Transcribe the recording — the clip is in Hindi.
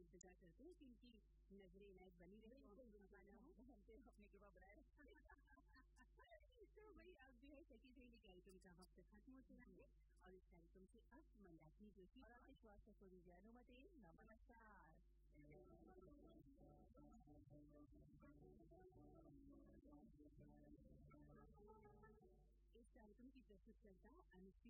इंतजार करते हैं कि इनकी नजरें इनायत बनी रहे और गाना हो हमसे अपनी कृपा बनाए तो वही अब जो है सखी सहेली कार्यक्रम का वक्त खत्म हो चुका है और इस कार्यक्रम से अब मंदाकिनी जोशी और आपके श्वास को दीजिए अनुमति। नमस्कार। इस कार्यक्रम की प्रस्तुतकर्ता अनुश्री